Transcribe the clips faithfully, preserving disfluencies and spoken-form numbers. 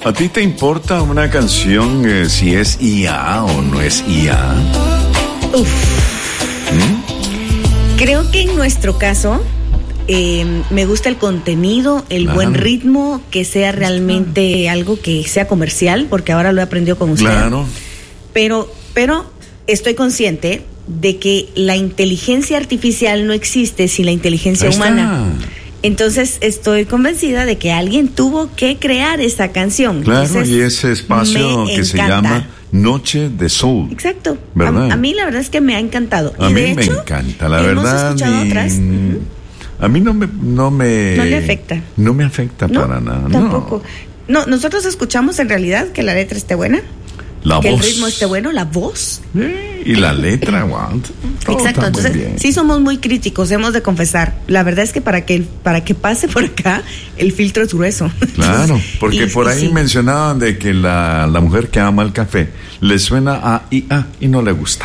¿A ti te importa una canción eh, si es I A o no es I A? Uf. ¿Mm? Creo que en nuestro caso eh, me gusta el contenido, el claro. buen ritmo, que sea realmente claro. algo que sea comercial, porque ahora lo he aprendido con usted. Claro. Pero, pero estoy consciente de que la inteligencia artificial no existe sin la inteligencia Ahí humana. Está. Entonces estoy convencida de que alguien tuvo que crear esa canción. Claro, Entonces, y ese espacio que encanta. se llama Noche de Soul. Exacto. ¿Verdad? A, a mí la verdad es que me ha encantado. A y mí de me hecho, encanta, la hemos verdad. escuchado y... otras. Uh-huh. A mí no me, no me... No le afecta. No me afecta no, para nada. Tampoco. No. no, nosotros escuchamos en realidad que la letra esté buena. La que voz. el ritmo esté bueno, la voz. Eh, y la letra, wow. Exacto, entonces sí somos muy críticos, hemos de confesar. La verdad es que para que para que pase por acá, el filtro es grueso. Claro, porque y, por ahí sí. mencionaban de que la, la mujer que ama el café le suena a I A y no le gusta.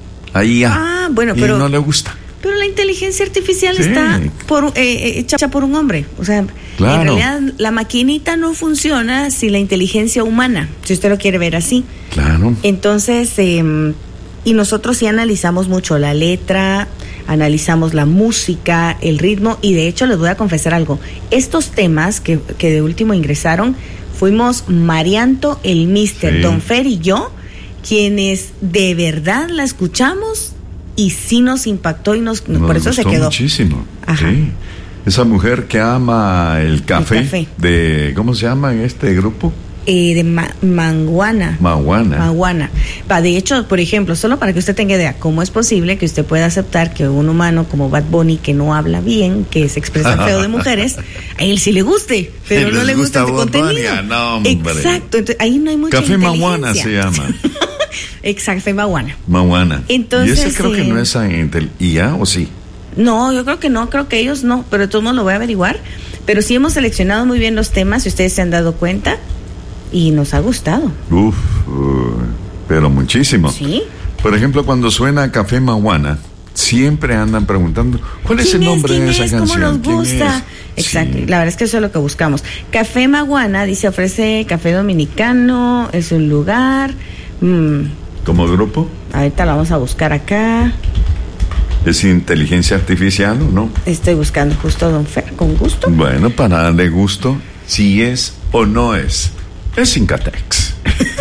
A I A. Ah, bueno, y pero no le gusta. Pero la inteligencia artificial sí. está por, eh, hecha por un hombre. O sea, claro. en realidad la maquinita no funciona sin la inteligencia humana, si usted lo quiere ver así. Claro. Entonces, eh, y nosotros sí analizamos mucho la letra, analizamos la música, el ritmo, y de hecho les voy a confesar algo. Estos temas que, que de último ingresaron, fuimos Marianto, el mister, sí. Don Fer y yo, quienes de verdad la escuchamos. Y sí nos impactó y nos, nos por eso se quedó. Muchísimo. Ajá. Sí. Esa mujer que ama el café, el café. de ¿cómo se llama este grupo? Eh, de ma- Manguana. Manguana. Manguana. Va, de hecho, por ejemplo, solo para que usted tenga idea, ¿cómo es posible que usted pueda aceptar que un humano como Bad Bunny, que no habla bien, que se expresa feo de mujeres, a él sí le guste, pero no le gusta este contenido? No, hombre. Exacto, entonces ahí no hay mucha Café inteligencia. Manguana se llama. Exacto, fue Manguana. Manguana. Entonces, y ese creo eh, que no es Intel I A, ¿o sí? No, yo creo que no, creo que ellos no, pero de todos modos lo voy a averiguar. Pero sí hemos seleccionado muy bien los temas, si ustedes se han dado cuenta, y nos ha gustado. Uf, uh, pero muchísimo. Sí. Por ejemplo, cuando suena Café Manguana, siempre andan preguntando, ¿cuál es el nombre es, de esa es? canción? ¿Cómo nos gusta? Exacto, sí. La verdad es que eso es lo que buscamos. Café Manguana, dice, ofrece café dominicano, es un lugar... Mmm, ¿Como grupo? Ahorita la vamos a buscar acá. ¿Es inteligencia artificial o no? Estoy buscando justo Don Fer, con gusto. Bueno, para darle gusto, si es o no es. Es Incatex.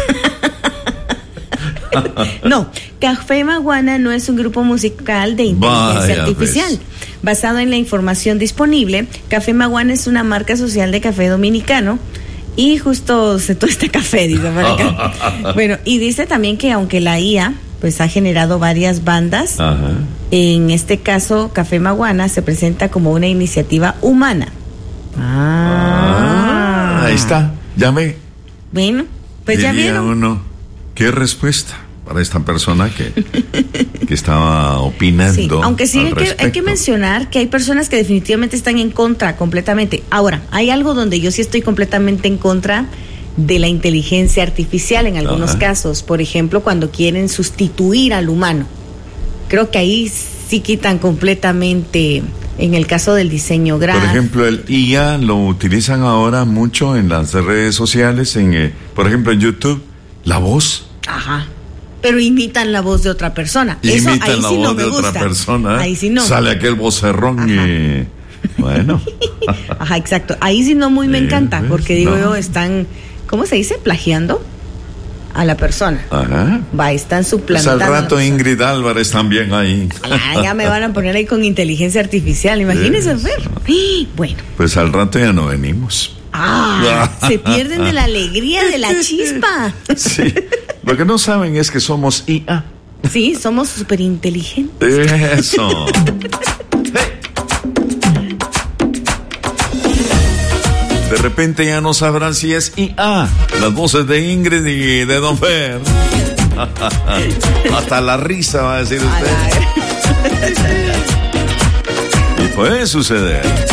No, Café Manguana no es un grupo musical de inteligencia Vaya artificial. Pues. Basado en la información disponible, Café Manguana es una marca social de café dominicano. Y justo se tuesta café, dice por acá. Bueno, y dice también que aunque la I A pues ha generado varias bandas, ajá, en este caso Café Manguana se presenta como una iniciativa humana. Ah, ah ahí está, ya ve. Bueno, pues Diría ya vieron. Uno, ¿qué respuesta para esta persona que, que estaba opinando? Sí, aunque sí hay que, hay que respecto? mencionar que hay personas que definitivamente están en contra completamente. Ahora, hay algo donde yo sí estoy completamente en contra de la inteligencia artificial en algunos Ajá. casos. Por ejemplo, cuando quieren sustituir al humano. Creo que ahí sí quitan completamente, en el caso del diseño gráfico. Por ejemplo, el I A lo utilizan ahora mucho en las redes sociales, en eh, por ejemplo en YouTube, la voz. Ajá. Pero imitan la voz de otra persona. Eso, imitan ahí la sí voz no me de gusta. otra persona. Ahí sí no. Sale aquel vocerrón. Ajá. Y bueno. Ajá, exacto. Ahí sí no muy me sí, encanta, ¿ves? porque digo no. yo, están, ¿cómo se dice? Plagiando a la persona. Ajá. Va, están suplantando. Pues al rato Ingrid Álvarez también ahí. Ah, ya me van a poner ahí con inteligencia artificial, imagínense, Fer. Bueno. Pues al rato ya no venimos. Ah, se pierden de la alegría, de la chispa. Sí. Lo que no saben es que somos I A. Sí, somos súper inteligentes. Eso. De repente ya no sabrán si es I A. Las voces de Ingrid y de Don Fer. Hasta la risa va a decir usted. Y puede suceder.